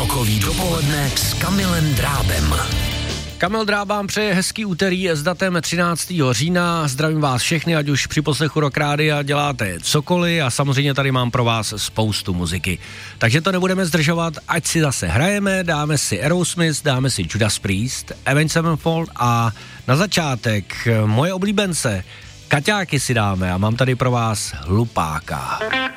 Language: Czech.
Rokový dopoledne s Kamilem Drábem. Kamil Dráb vám přeje hezký úterý s datem 13. října. Zdravím vás všechny, ať už při poslechu Rock Rádia děláte cokoliv a samozřejmě tady mám pro vás spoustu muziky. Takže to nebudeme zdržovat, ať si zase hrajeme, dáme si Aerosmith, dáme si Judas Priest, Avenged Sevenfold a na začátek moje oblíbence, Kaťáky si dáme a mám tady pro vás Hlupáka.